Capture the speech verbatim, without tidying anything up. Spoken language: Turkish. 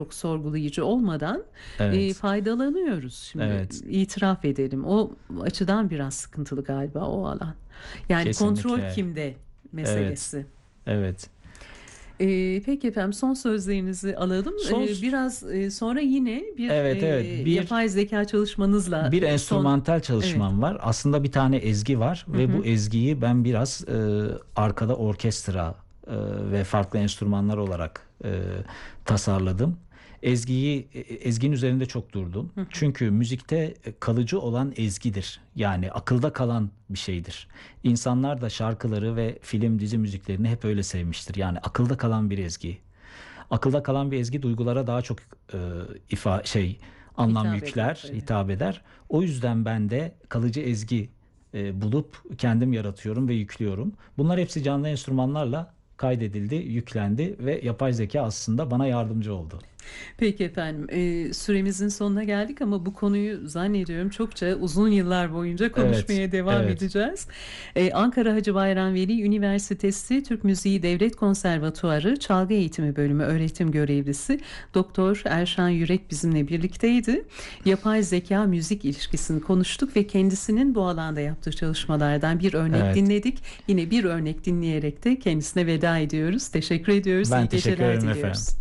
çok sorgulayıcı olmadan e, Evet. faydalanıyoruz. Şimdi Evet. itiraf edelim. O açıdan biraz sıkıntılı galiba o alan. Yani kontrol Kesinlikle. kimde Evet. meselesi. Evet. E, peki efendim, son sözlerinizi alalım. Son E, biraz e, sonra yine bir e, Evet, evet. Bir yapay zeka çalışmanızla bir e, son enstrümantal evet. çalışmam var. Aslında bir tane ezgi var Hı ve hı. bu ezgiyi ben biraz e, arkada orkestra e, ve farklı enstrümanlar olarak e, tasarladım. Ezgiyi e, ezginin üzerinde çok durdum. Hı hı. Çünkü müzikte kalıcı olan ezgidir. Yani akılda kalan bir şeydir. İnsanlar da şarkıları ve film dizi müziklerini hep öyle sevmiştir. Yani akılda kalan bir ezgi. Akılda kalan bir ezgi duygulara daha çok e, ifa şey anlam Hitap eder. yükler, Evet. hitap eder. O yüzden ben de kalıcı ezgi e, bulup kendim yaratıyorum ve yüklüyorum. Bunlar hepsi canlı enstrümanlarla kaydedildi, yüklendi ve yapay zeka aslında bana yardımcı oldu. Peki efendim, e, süremizin sonuna geldik ama bu konuyu zannediyorum çokça uzun yıllar boyunca Evet, konuşmaya devam evet, edeceğiz. E, Ankara Hacı Bayram Veli Üniversitesi Türk Müziği Devlet Konservatuarı Çalgı Eğitimi Bölümü öğretim görevlisi Doktor Erşan Yürek bizimle birlikteydi. Yapay zeka müzik ilişkisini konuştuk ve kendisinin bu alanda yaptığı çalışmalardan bir örnek evet. dinledik. Yine bir örnek dinleyerek de kendisine veda ediyoruz. Teşekkür ediyoruz. Ben İyi teşekkür geceler ederim efendim. diliyoruz.